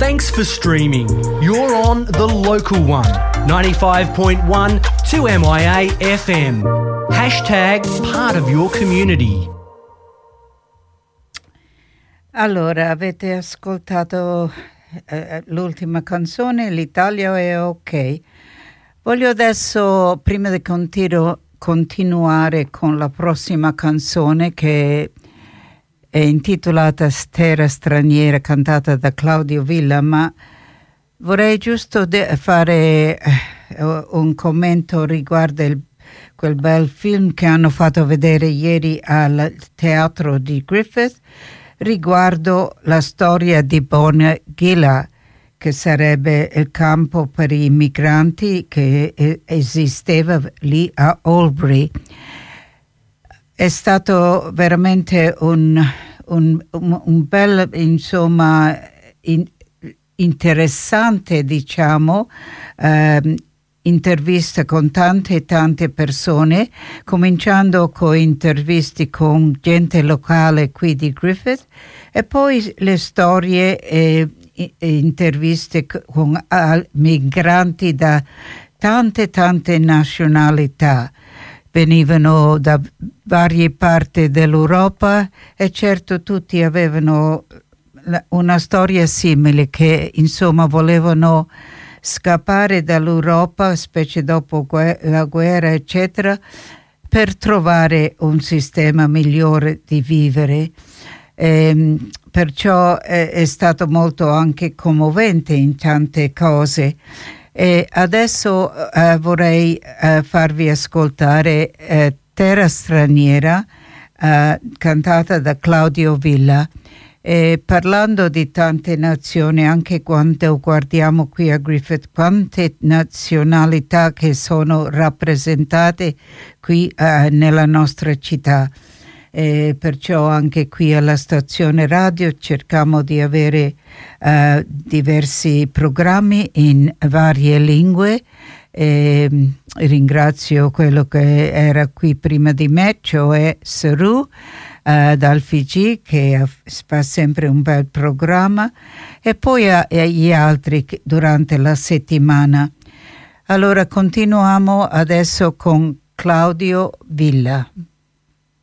Thanks for streaming. You're on the local one, 95.1 2MIA FM. Hashtag part of your community. Allora, avete ascoltato l'ultima canzone, L'Italia è ok. Voglio adesso, prima di continuare con la prossima canzone, che è intitolata Terra straniera, cantata da Claudio Villa, ma vorrei giusto fare un commento riguardo quel bel film che hanno fatto vedere ieri al teatro di Griffith, riguardo la storia di Bonegilla, che sarebbe il campo per i migranti che esisteva lì a Albury. È stato veramente un bel, insomma, interessante, diciamo, intervista con tante persone, cominciando con interviste con gente locale qui di Griffith e poi le storie e interviste con migranti da tante nazionalità. Venivano da varie parti dell'Europa e certo tutti avevano una storia simile, che insomma volevano scappare dall'Europa, specie dopo la guerra eccetera, per trovare un sistema migliore di vivere. Perciò è stato molto anche commovente in tante cose. E adesso vorrei farvi ascoltare Terra straniera, cantata da Claudio Villa. Parlando di tante nazioni, anche quando guardiamo qui a Griffith, quante nazionalità che sono rappresentate qui nella nostra città. Perciò anche qui alla stazione radio cerchiamo di avere diversi programmi in varie lingue. Ringrazio quello che era qui prima di me, cioè Saru dal Fiji, che fa sempre un bel programma, e poi agli altri durante la settimana. Allora continuiamo adesso con Claudio Villa.